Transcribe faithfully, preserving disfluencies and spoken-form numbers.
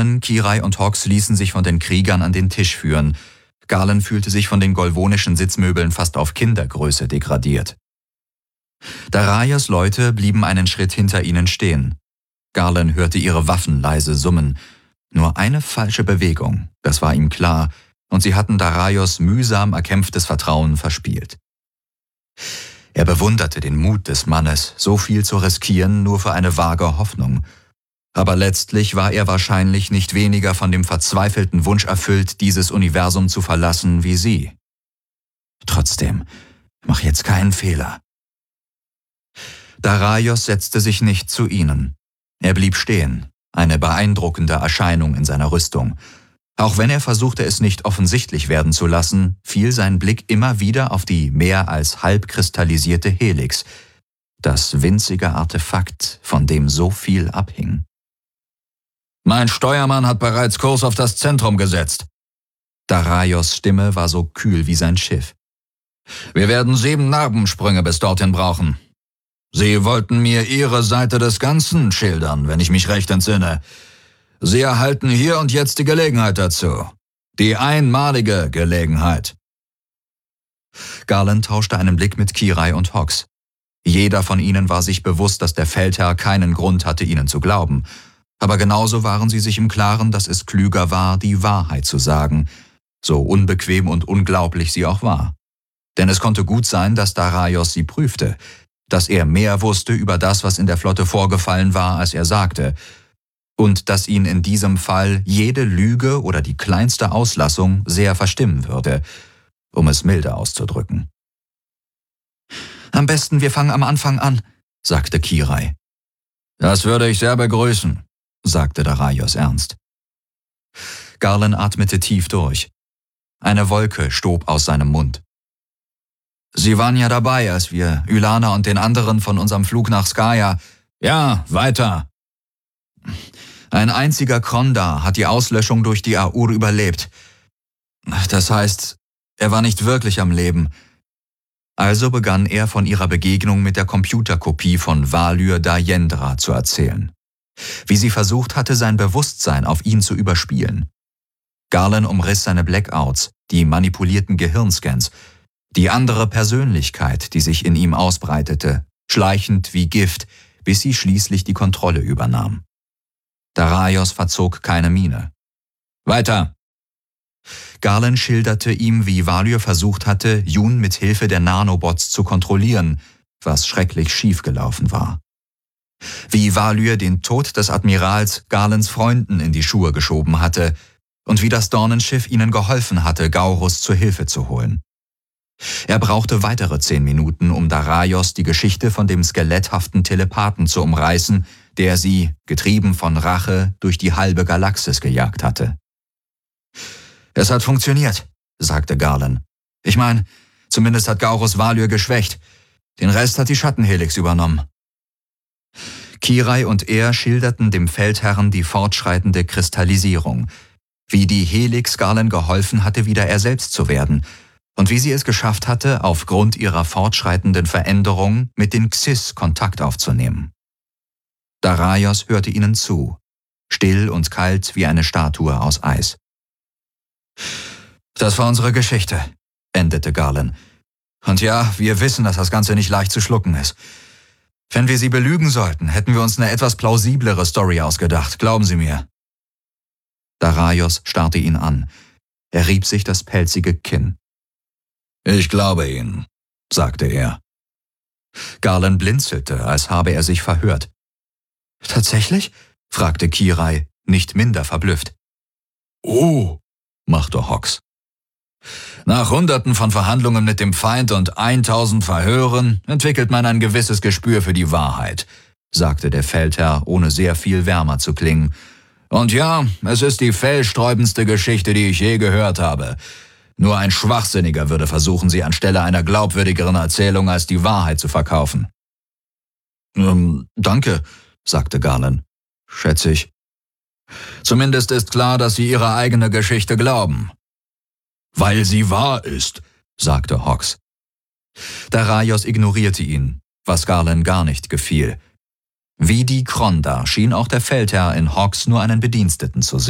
Galen, Kirai und Hawks ließen sich von den Kriegern an den Tisch führen. Galen fühlte sich von den golvonischen Sitzmöbeln fast auf Kindergröße degradiert. Darayos Leute blieben einen Schritt hinter ihnen stehen. Galen hörte ihre Waffen leise summen. Nur eine falsche Bewegung, das war ihm klar, und sie hatten Darayos mühsam erkämpftes Vertrauen verspielt. Er bewunderte den Mut des Mannes, so viel zu riskieren, nur für eine vage Hoffnung. Aber letztlich war er wahrscheinlich nicht weniger von dem verzweifelten Wunsch erfüllt, dieses Universum zu verlassen wie sie. Trotzdem, mach jetzt keinen Fehler. Darayos setzte sich nicht zu ihnen. Er blieb stehen, eine beeindruckende Erscheinung in seiner Rüstung. Auch wenn er versuchte, es nicht offensichtlich werden zu lassen, fiel sein Blick immer wieder auf die mehr als halb kristallisierte Helix, das winzige Artefakt, von dem so viel abhing. »Mein Steuermann hat bereits Kurs auf das Zentrum gesetzt.« Darayos Stimme war so kühl wie sein Schiff. »Wir werden sieben Narbensprünge bis dorthin brauchen. Sie wollten mir Ihre Seite des Ganzen schildern, wenn ich mich recht entsinne. Sie erhalten hier und jetzt die Gelegenheit dazu. Die einmalige Gelegenheit.« Galen tauschte einen Blick mit Kirai und Hawks. Jeder von ihnen war sich bewusst, dass der Feldherr keinen Grund hatte, ihnen zu glauben. Aber genauso waren sie sich im Klaren, dass es klüger war, die Wahrheit zu sagen, so unbequem und unglaublich sie auch war. Denn es konnte gut sein, dass Darayos sie prüfte, dass er mehr wusste über das, was in der Flotte vorgefallen war, als er sagte, und dass ihn in diesem Fall jede Lüge oder die kleinste Auslassung sehr verstimmen würde, um es milde auszudrücken. »Am besten, wir fangen am Anfang an«, sagte Kirai. »Das würde ich sehr begrüßen«, sagte Darayos ernst. Galen atmete tief durch. Eine Wolke stob aus seinem Mund. »Sie waren ja dabei, als wir Ylana und den anderen von unserem Flug nach Skaya...« »Ja, weiter!« »Ein einziger Kronda hat die Auslöschung durch die Aur überlebt. Das heißt, er war nicht wirklich am Leben.« Also begann er von ihrer Begegnung mit der Computerkopie von Valyr Dayendra zu erzählen. Wie sie versucht hatte, sein Bewusstsein auf ihn zu überspielen. Galen umriss seine Blackouts, die manipulierten Gehirnscans, die andere Persönlichkeit, die sich in ihm ausbreitete, schleichend wie Gift, bis sie schließlich die Kontrolle übernahm. Darayos verzog keine Miene. »Weiter!« Galen schilderte ihm, wie Valyr versucht hatte, Jun mit Hilfe der Nanobots zu kontrollieren, was schrecklich schiefgelaufen war. Wie Valyr den Tod des Admirals Galens Freunden in die Schuhe geschoben hatte und wie das Dornenschiff ihnen geholfen hatte, Gaurus zur Hilfe zu holen. Er brauchte weitere zehn Minuten, um Darayos die Geschichte von dem skeletthaften Telepathen zu umreißen, der sie, getrieben von Rache, durch die halbe Galaxis gejagt hatte. »Es hat funktioniert«, sagte Galen. »Ich meine, zumindest hat Gaurus Valyr geschwächt. Den Rest hat die Schattenhelix übernommen.« Kirai und er schilderten dem Feldherrn die fortschreitende Kristallisierung, wie die Helix Galen geholfen hatte, wieder er selbst zu werden, und wie sie es geschafft hatte, aufgrund ihrer fortschreitenden Veränderung mit den Xys Kontakt aufzunehmen. Darayos hörte ihnen zu, still und kalt wie eine Statue aus Eis. »Das war unsere Geschichte«, endete Galen. »Und ja, wir wissen, dass das Ganze nicht leicht zu schlucken ist. Wenn wir Sie belügen sollten, hätten wir uns eine etwas plausiblere Story ausgedacht, glauben Sie mir.« Darayos starrte ihn an. Er rieb sich das pelzige Kinn. »Ich glaube Ihnen«, sagte er. Galen blinzelte, als habe er sich verhört. »Tatsächlich?« fragte Kirai, nicht minder verblüfft. »Oh«, machte Hawks. »Nach Hunderten von Verhandlungen mit dem Feind und eintausend Verhören entwickelt man ein gewisses Gespür für die Wahrheit«, sagte der Feldherr, ohne sehr viel wärmer zu klingen. »Und ja, es ist die fellsträubendste Geschichte, die ich je gehört habe. Nur ein Schwachsinniger würde versuchen, sie anstelle einer glaubwürdigeren Erzählung als die Wahrheit zu verkaufen.« »Ähm, danke«, sagte Galen. »Schätze ich.« »Zumindest ist klar, dass Sie Ihre eigene Geschichte glauben.« »Weil sie wahr ist«, sagte Hawks. Darayos ignorierte ihn, was Galen gar nicht gefiel. Wie die Kronda schien auch der Feldherr in Hawks nur einen Bediensteten zu sehen.